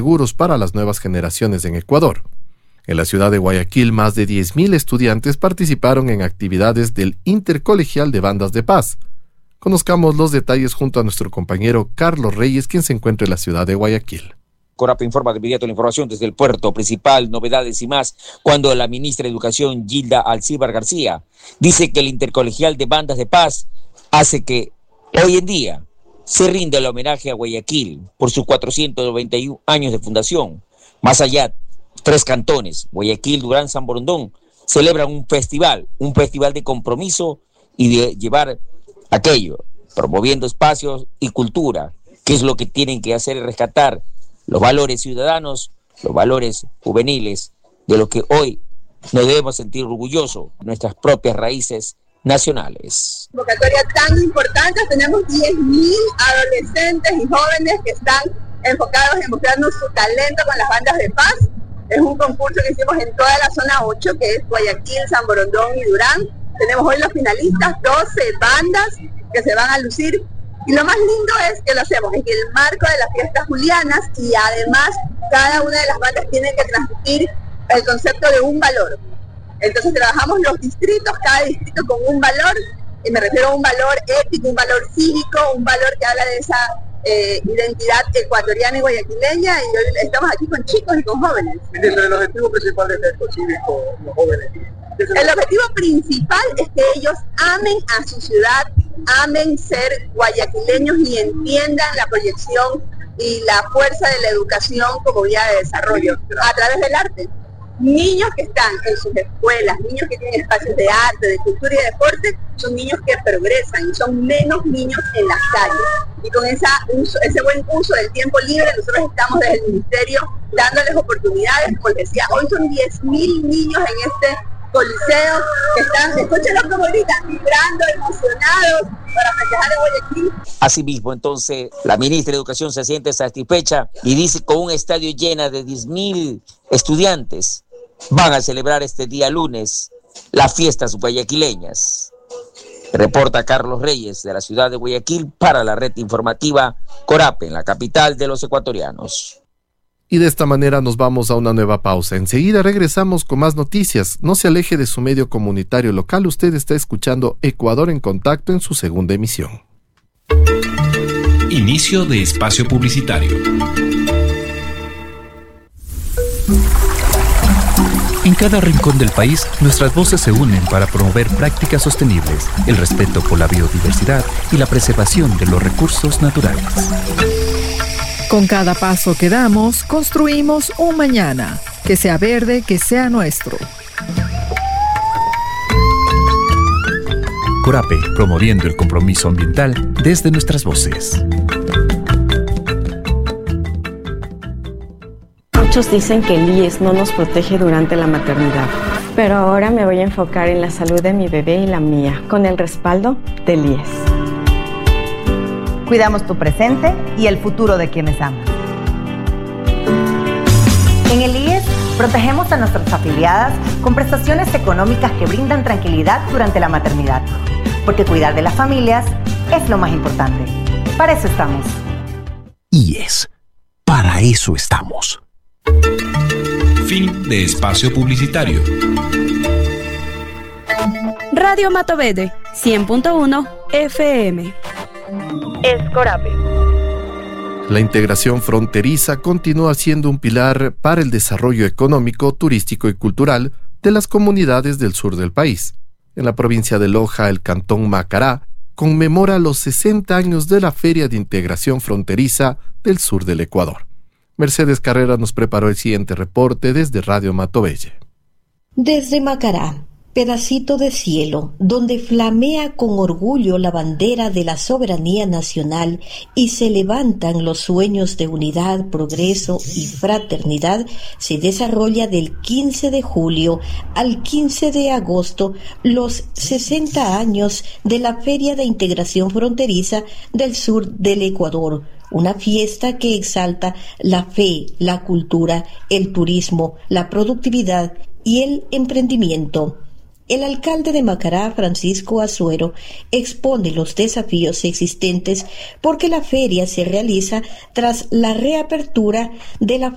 seguros para las nuevas generaciones en Ecuador. En la ciudad de Guayaquil, más de 10.000 estudiantes participaron en actividades del Intercolegial de Bandas de Paz. Conozcamos los detalles junto a nuestro compañero Carlos Reyes, quien se encuentra en la ciudad de Guayaquil. Corap informa de inmediato la información desde el puerto principal, novedades y más, cuando la ministra de Educación, Gilda Alcíbar García, dice que el Intercolegial de Bandas de Paz hace que hoy en día se rinda el homenaje a Guayaquil por sus 491 años de fundación. Más allá, 3 cantones, Guayaquil, Durán, San Borondón, celebran un festival de compromiso y de llevar aquello, promoviendo espacios y cultura, que es lo que tienen que hacer y rescatar los valores ciudadanos, los valores juveniles, de lo que hoy nos debemos sentir orgullosos, nuestras propias raíces nacionales. Convocatoria tan importante, tenemos 10.000 adolescentes y jóvenes que están enfocados en mostrarnos su talento con las bandas de paz. Es un concurso que hicimos en toda la zona 8, que es Guayaquil, San Borondón y Durán. Tenemos hoy los finalistas, 12 bandas que se van a lucir. Y lo más lindo es que lo hacemos en el marco de las fiestas julianas y además cada una de las bandas tiene que transmitir el concepto de un valor. Entonces trabajamos los distritos, cada distrito con un valor, y me refiero a un valor ético, un valor cívico, un valor que habla de esa identidad ecuatoriana y guayaquileña, y hoy estamos aquí con chicos y con jóvenes. Dentro del objetivo principal de esto cívico, los jóvenes. El objetivo principal es que ellos amen a su ciudad, amen ser guayaquileños y entiendan la proyección y la fuerza de la educación como vía de desarrollo a través del arte. Niños que están en sus escuelas, niños que tienen espacios de arte, de cultura y de deporte, son niños que progresan y son menos niños en las calles. Y con ese buen uso del tiempo libre, nosotros estamos desde el Ministerio dándoles oportunidades. Como les decía, hoy son 10.000 niños en este coliseo que están, escúchenlos como gritan, vibrando, emocionados para festejar en Guayaquil. Asimismo, entonces, la ministra de Educación se siente satisfecha y dice: con un estadio lleno de 10.000 estudiantes, van a celebrar este día lunes las fiestas guayaquileñas. Reporta Carlos Reyes de la ciudad de Guayaquil para la red informativa Corape, en la capital de los ecuatorianos. Y de esta manera nos vamos a una nueva pausa. Enseguida regresamos con más noticias. No se aleje de su medio comunitario local. Usted está escuchando Ecuador en Contacto en su segunda emisión. Inicio de espacio publicitario. En cada rincón del país, nuestras voces se unen para promover prácticas sostenibles, el respeto por la biodiversidad y la preservación de los recursos naturales. Con cada paso que damos, construimos un mañana, que sea verde, que sea nuestro. Corape, promoviendo el compromiso ambiental desde nuestras voces. Muchos dicen que el IES no nos protege durante la maternidad, pero ahora me voy a enfocar en la salud de mi bebé y la mía, con el respaldo del IES. Cuidamos tu presente y el futuro de quienes amas. En el IES protegemos a nuestras afiliadas con prestaciones económicas que brindan tranquilidad durante la maternidad, porque cuidar de las familias es lo más importante. Para eso estamos. IES, para eso estamos. Fin de espacio publicitario. Radio Matovede, 100.1 FM. Es Corape. La integración fronteriza continúa siendo un pilar para el desarrollo económico, turístico y cultural de las comunidades del sur del país. En la provincia de Loja, el cantón Macará conmemora los 60 años de la Feria de Integración Fronteriza del sur del Ecuador. Mercedes Carrera nos preparó el siguiente reporte desde Radio Matovelle. Desde Macará, pedacito de cielo, donde flamea con orgullo la bandera de la soberanía nacional y se levantan los sueños de unidad, progreso y fraternidad, se desarrolla del 15 de julio al 15 de agosto los 60 años de la Feria de Integración Fronteriza del sur del Ecuador, una fiesta que exalta la fe, la cultura, el turismo, la productividad y el emprendimiento. El alcalde de Macará, Francisco Azuero, expone los desafíos existentes porque la feria se realiza tras la reapertura de la